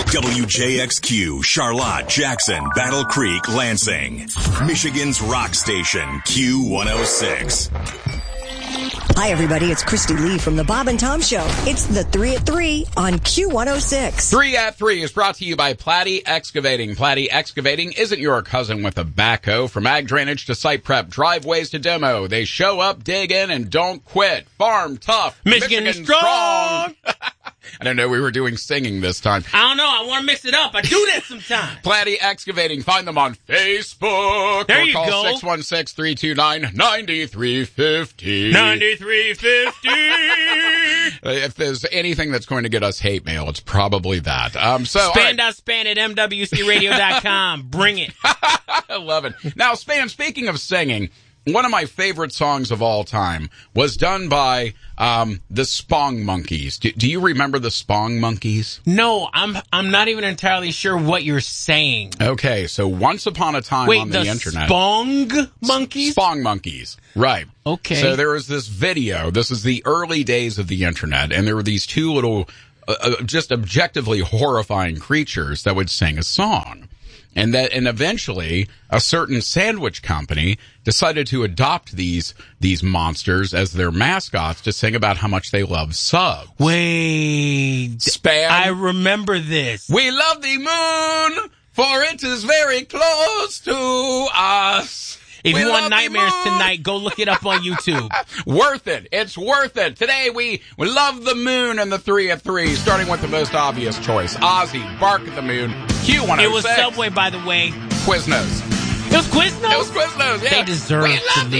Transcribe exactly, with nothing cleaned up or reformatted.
W J X Q, Charlotte, Jackson, Battle Creek, Lansing. Michigan's rock station, Q one oh six. Hi, everybody. It's Christy Lee from the Bob and Tom Show. It's the three at three on Q one oh six. three at three is brought to you by Platte Excavating. Platte Excavating isn't your cousin with a backhoe. From ag drainage to site prep, driveways to demo, they show up, dig in, and don't quit. Farm tough. Michigan, Michigan strong. strong. I don't know. We were doing singing this time. I don't know. I want to mix it up. I do that sometimes. Platte Excavating. Find them on Facebook. There or you call go. six one six, three two nine, nine three five zero. ninety-three fifty. If there's anything that's going to get us hate mail, it's probably that. Um, so Span dot span at M W C radio dot com. Bring it. I love it. Now, Span, speaking of singing, one of my favorite songs of all time was done by um, the Spong Monkeys. Do, do you remember the Spong Monkeys? No, I'm I'm not even entirely sure what you're saying. Okay, so once upon a time Wait, on the, the internet. Spong Monkeys? Spong Monkeys, right. Okay. So there was this video. This is the early days of the internet, and there were these two little, uh, uh, just objectively horrifying creatures that would sing a song. And that, and eventually, a certain sandwich company decided to adopt these these monsters as their mascots to sing about how much they love subs. Wait. Span. I remember this. We love the moon, for it is very close to us. If We you want love the nightmares moon. tonight, go look it up on YouTube. Worth it. It's worth it. Today we, we love the moon and the three at three, starting with the most obvious choice. Ozzy, Bark at the Moon, Q one oh six. It was Subway, by the way. Quiznos. It was Quiznos? It was Quiznos, yeah. They deserve We to love the lose.